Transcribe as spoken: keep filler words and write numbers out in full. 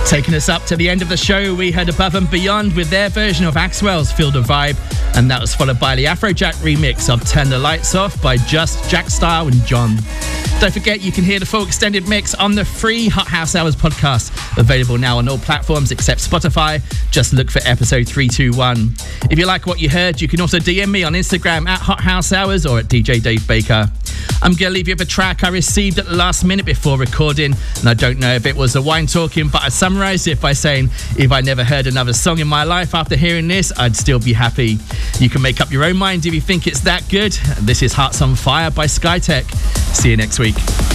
Taking us up to the end of the show, we heard Above and Beyond with their version of Axwell's Feel the Vibe, and that was followed by the Afrojack remix of Turn the Lights Off by Just, Jack Style and John. Don't forget, you can hear the full extended mix on the free Hot House Hours podcast, available now on all platforms except Spotify. Just look for episode three two one. If you like what you heard, you can also D M me on Instagram at Hot House Hours or at D J Dave Baker. I'm going to leave you with a track I received at the last minute before recording, and I don't know if it was a wine talking, but I summarised it by saying, if I never heard another song in my life after hearing this, I'd still be happy. You can make up your own mind if you think it's that good. This is Hearts on Fire by Skytech. See you next week.